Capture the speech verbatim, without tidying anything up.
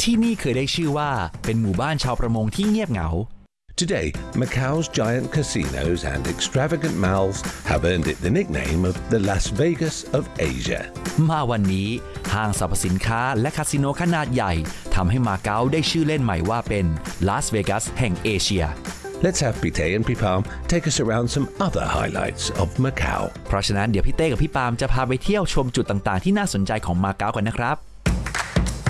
ที่นี่เคยได้ชื่อว่าเป็นหมู่บ้านชาวประมงที่เงียบเหงา Today, Macau's giant casinos and extravagant malls have earned it the nickname of the Las Vegas of Asia. มาวันนี้ห้างสรรพสินค้าและคาสิโนขนาดใหญ่ทำให้มาเก๊าได้ชื่อเล่นใหม่ว่าเป็น Las Vegas แห่งเอเชีย Let's have Pite and Pipam take us around some other highlights of Macau. เพราะฉะนั้นเดี๋ยวพี่เต้กับพี่ปามจะพาไปเที่ยวชมจุดต่างๆที่น่าสนใจของมาเก๊ากันนะครับ